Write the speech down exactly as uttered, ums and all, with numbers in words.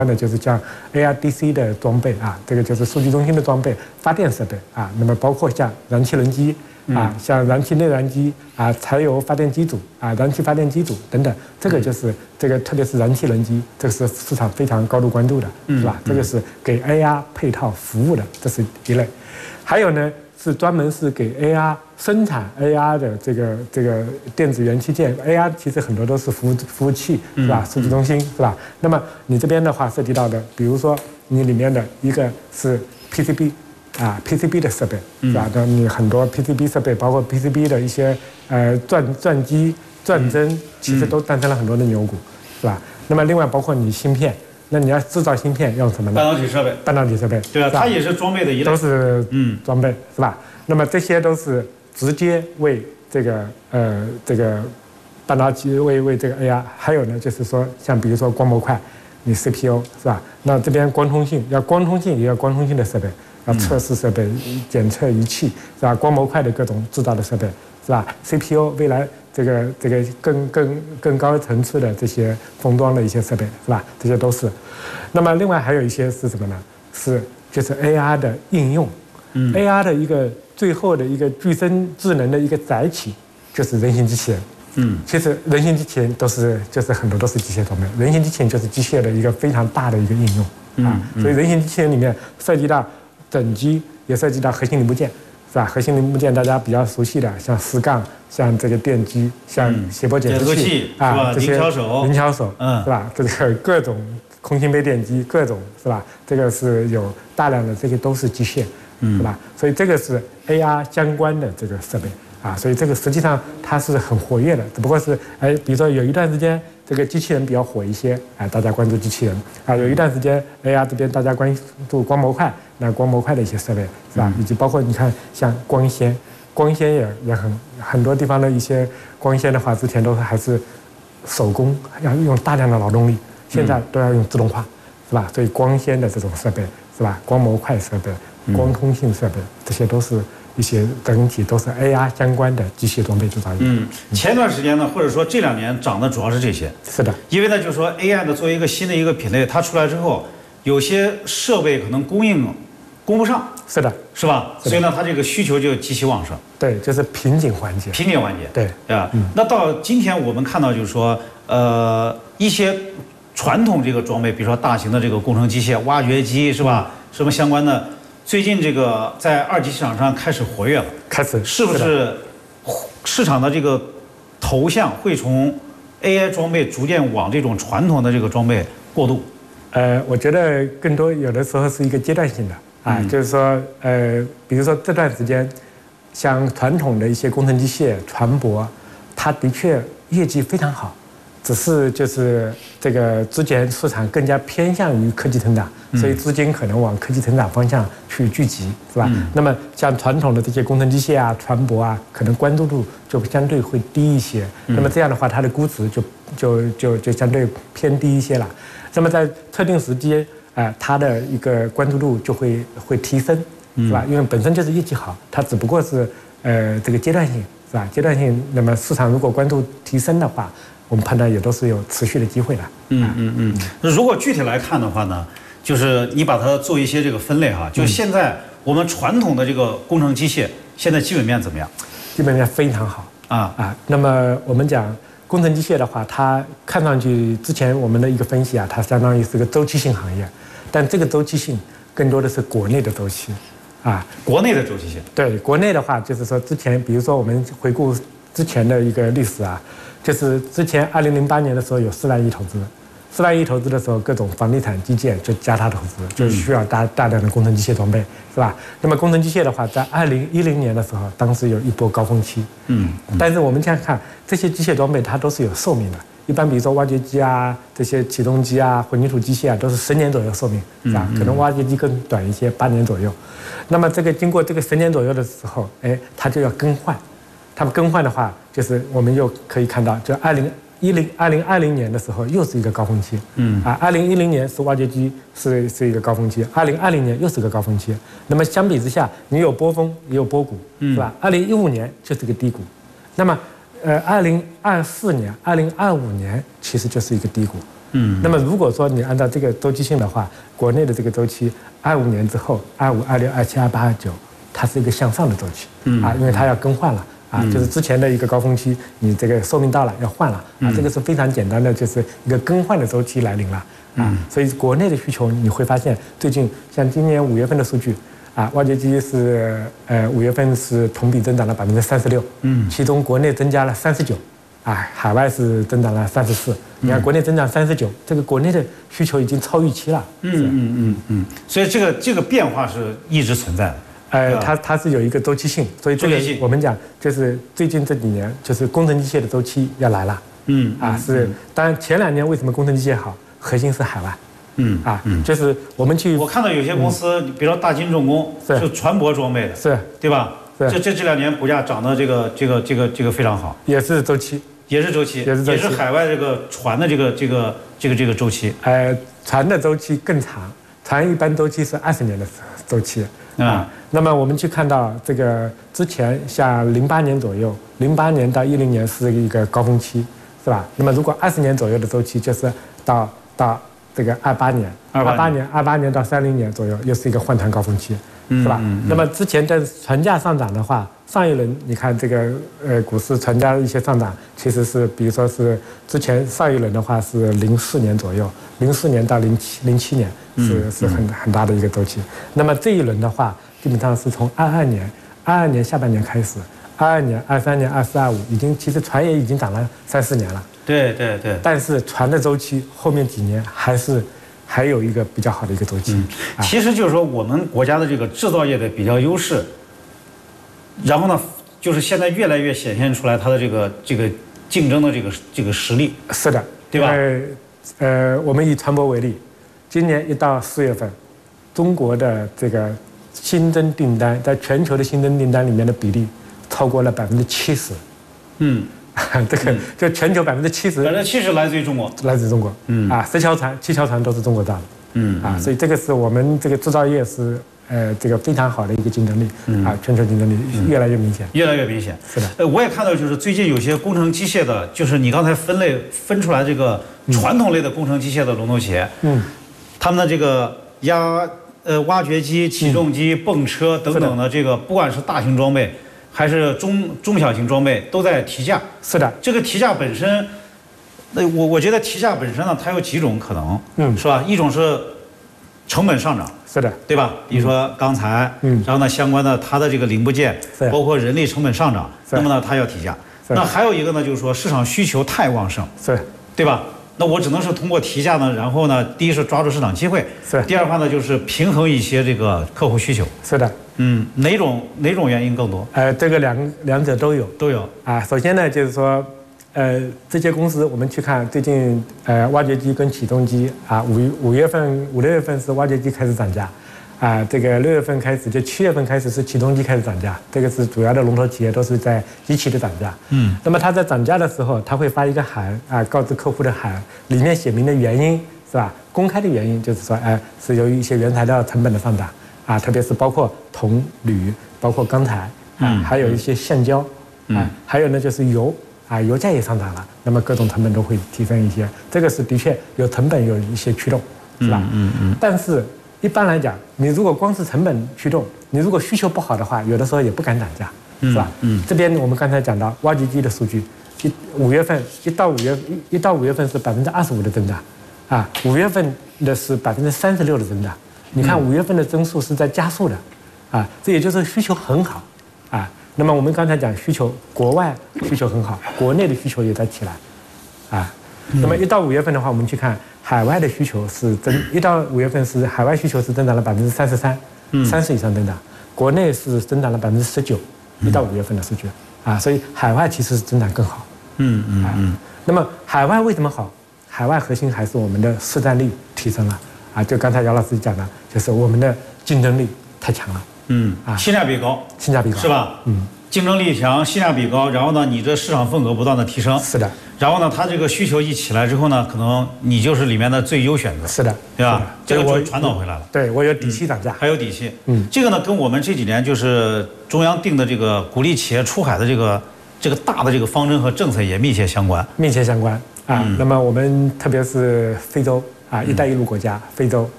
的就是像 A R D C 的装备啊，这个就是数据中心的装备、发电设备啊，那么包括像燃气轮机啊，像燃气内燃机啊、柴油发电机组啊、燃气发电机组等等，这个就是这个，特别是燃气轮机，这个是市场非常高度关注的，是吧？这个是给 A R 配套服务的，这是一类。还有呢，是专门是给 A R 生产 A R 的这个这个电子元器件 ，A R 其实很多都是服务服务器，是吧？数据中心是吧？那么你这边的话涉及到的，比如说你里面的一个是 P C B。啊 ，P C B 的设备是吧？那你很多 P C B 设备，包括 P C B 的一些呃转转机、转针，其实都诞生了很多的牛股，是吧？那么另外包括你芯片，那你要制造芯片用什么呢？ 半导体设备。 半导体设备， 对啊，它也是装备的一类， 都是嗯装备是吧？那么这些都是直接为这个呃这个半导体为为这个 A R， 还有呢就是说像比如说光模块，你 C P U 是吧？那这边光通信要光通信也要光通信的设备。要测试设备、检测仪器是吧？光模块的各种制造的设备是吧 ？C P U 未来这个这个更更更高层次的这些封装的一些设备是吧？这些都是。那么另外还有一些是什么呢？是就是 A R 的应用，嗯 ，A R 的一个最后的一个具身智能的一个载体就是人形机器人。嗯，其实人形机器人都是就是很多都是机械装备，人形机器人就是机械的一个非常大的一个应用啊。所以人形机器人里面涉及到整机也涉及到核心零部件，是吧？核心零部件大家比较熟悉的，像丝杠、像这个电机、像谐波检测器啊，这些零敲手、 零敲手，嗯，是吧？这个各种空心杯电机，各种是吧？这个是有大量的，这些都是机械，是吧？所以这个是 A R 相关的这个设备啊，所以这个实际上它是很活跃的，只不过是哎，比如说有一段时间。这个机器人比较火一些，啊，大家关注机器人啊。有一段时间 A R 这边大家关注光模块，那光模块的一些设备是吧？以及包括你看像光纤，光纤也也很很多地方的一些光纤的话，之前都是还是手工，要用大量的劳动力，现在都要用自动化，是吧？所以光纤的这种设备是吧？光模块设备、光通信设备，这些都是。一些整体都是 A R 相关的机械装备制造业。 嗯，前段时间呢，或者说这两年涨的主要是这些。 是的， 因为呢，就是说 A I 呢作为一个新的一个品类，它出来之后，有些设备可能供应供不上。 是的， 是吧？所以呢，它这个需求就极其旺盛。 对，就是瓶颈环节。 瓶颈环节。 对， 对吧？嗯。那到今天我们看到，就是说，呃，一些传统这个装备，比如说大型的这个工程机械、挖掘机，是吧？什么相关的。最近这个在二级市场上开始活跃了， 开始是不是市场的这个投向会从 A I 装备逐渐往这种传统的这个装备过渡？ 呃，我觉得更多有的时候是一个阶段性的啊，嗯、就是说呃，比如说这段时间，像传统的一些工程机械、船舶，它的确业绩非常好。只是就是这个之前市场更加偏向于科技成长，所以资金可能往科技成长方向去聚集，是吧？嗯、那么像传统的这些工程机械啊、船舶啊，可能关注度就相对会低一些。嗯、那么这样的话，它的估值就就就就相对偏低一些了。那么在特定时机，啊、呃，它的一个关注度就会会提升，是吧？因为本身就是业绩好，它只不过是呃这个阶段性，是吧？阶段性，那么市场如果关注提升的话。我们判断也都是有持续的机会的。 嗯嗯嗯。如果具体来看的话呢，就是你把它做一些这个分类哈，就现在我们传统的这个工程机械，现在基本面怎么样？ 基本面非常好啊啊。那么我们讲工程机械的话，它看上去之前我们的一个分析啊，它相当于是个周期性行业，但这个周期性更多的是国内的周期啊。 国内的周期性。 对，国内的话就是说之前，比如说我们回顾之前的一个历史啊。就是之前二零零八年的时候有四万亿投资，四万亿投资的时候，各种房地产基建就加大投资，就需要大大量的工程机械装备，是吧？那么工程机械的话，在二零一零年的时候，当时有一波高峰期，嗯，但是我们现在看这些机械装备，它都是有寿命的。一般比如说挖掘机啊，这些起重机啊、混凝土机械啊，都是十年左右寿命，是吧？可能挖掘机更短一些，八年左右。那么这个经过这个十年左右的时候，哎，它就要更换。他们更换的话，就是我们又可以看到，就二零一零二零二零年的时候又是一个高峰期，嗯啊，二零一零年是挖掘机是是一个高峰期，二零二零年又是个高峰期。那么相比之下，你有波峰也有波谷，是吧？二零一五年就是个低谷，那么呃二零二四年、二零二五年其实就是一个低谷。 嗯，那么如果说你按照这个周期性的话，国内的这个周期，二五年之后，二五、二六、二七、二八、二九，它是一个向上的周期，嗯啊，因为它要更换了。啊，就是之前的一个高峰期，你这个寿命到了要换了啊，这个是非常简单的，就是一个更换的周期来临了啊。所以国内的需求你会发现，最近像今年五月份的数据啊，挖掘机是呃五月份是同比增长了百分之三十六，嗯，其中国内增加了三十九，啊，海外是增长了三十四。你看国内增长三十九，这个国内的需求已经超预期了。 嗯嗯嗯嗯，所以这个这个变化是一直存在的。 呃，它它是有一个周期性，所以这个我们讲就是最近这几年就是工程机械的周期要来了，嗯啊是，当然前两年为什么工程机械好，核心是海外，嗯啊就是我们去我看到有些公司，比如说大金重工是船舶装备的， 是， 对吧？这这这两年股价涨得这个这个这个这个非常好， 也是周期， 也是周期， 也是周期， 也是海外这个船的这个这个这个这个周期， 呃，船的周期更长，船一般周期是二十年的周期。啊，那么我们去看到这个之前像零八年左右，零八年到一零年是一个高峰期，是吧？那么如果二十年左右的周期，就是到到这个二八年，二八年，二八年到三零年左右，又是一个换船高峰期，是吧？嗯嗯嗯、那么之前在船价上涨的话，上一轮你看这个呃股市船价的一些上涨，其实是比如说是之前上一轮的话是零四年左右，零四年到零七零七年。是是很很大的一个周期。那么这一轮的话，基本上是从二二年、二二年下半年开始，二二年、二三年、二四、二五，已经其实船也已经涨了三四年了。 对对对。 但是船的周期后面几年还是还有一个比较好的一个周期。嗯啊、其实就是说我们国家的这个制造业的比较优势，然后呢，就是现在越来越显现出来它的这个这个竞争的这个这个实力。 是的， 对吧？ 呃，我们以船舶为例。今年一到四月份，中国的这个新增订单在全球的新增订单里面的比例超过了百分之七十。嗯，这个就全球百分之七十， 百分之七十来自于中国， 来自中国。嗯啊，十条船、七条船都是中国造的。嗯啊，所以这个是我们这个制造业是呃这个非常好的一个竞争力。嗯啊，全球竞争力越来越明显， 越来越明显。 是的。 呃，我也看到就是最近有些工程机械的，就是你刚才分类分出来这个传统类的工程机械的龙头企业。嗯。他们的这个压呃挖掘机、起重机、泵车等等的这个，不管是大型装备还是中中小型装备，都在提价。 是的， 这个提价本身，那我我觉得提价本身呢，它有几种可能，嗯，是吧？一种是成本上涨， 是的， 对吧？比如说钢材，嗯，然后呢相关的它的这个零部件，包括人力成本上涨，那么呢它要提价。那还有一个呢，就是说市场需求太旺盛， 是， 对吧？那我只能是通过提价呢，然后呢，第一是抓住市场机会， 是； 第二话呢，就是平衡一些这个客户需求。 是的， 嗯，哪种哪种原因更多？ 呃，这个两两者都有， 都有啊。首先呢，就是说，呃，这些公司我们去看最近，呃，挖掘机跟起重机啊，五五月份、五六月份是挖掘机开始涨价，啊，这个六月份开始，就七月份开始是起重机开始涨价，这个是主要的龙头企业都是在机器的涨价。嗯，那么它在涨价的时候，它会发一个函啊，告知客户的函，里面写明的原因是吧？公开的原因就是说，哎，是由于一些原材料成本的上涨啊，特别是包括铜、铝，包括钢材啊，还有一些橡胶啊，还有呢就是油啊，油价也上涨了，那么各种成本都会提升一些，这个是的确有成本有一些驱动，是吧？嗯嗯。但是一般来讲，你如果光是成本驱动，你如果需求不好的话，有的时候也不敢涨价，是吧？嗯。这边我们刚才讲到挖掘机的数据，一五月份一到五月一一到五月份是百分之二十五的增长，啊，五月份的是百分之三十六的增长。你看五月份的增速是在加速的，啊，这也就是需求很好，啊。那么我们刚才讲需求，国外需求很好，国内的需求也在起来，啊。那么一到五月份的话，我们去看海外的需求是增，一到五月份是海外需求是增长了百分之三十三，三十以上增长，国内是增长了百分之十九，一到五月份的数据啊，所以海外其实是增长更好。嗯嗯嗯。那么海外为什么好？海外核心还是我们的市占率提升了啊，就刚才姚老师讲的，就是我们的竞争力太强了。 嗯啊，性价比高， 性价比高是吧？嗯。竞争力强，性价比高，然后呢，你这市场份额不断的提升， 是的。 然后呢，它这个需求一起来之后呢，可能你就是里面的最优选择， 是的， 对吧？这个就传导回来了。 对，我有底气涨价， 还有底气。嗯，这个呢，跟我们这几年就是中央定的这个鼓励企业出海的这个这个大的这个方针和政策也密切相关， 密切相关。 啊，那么我们特别是非洲啊，一带一路国家，非洲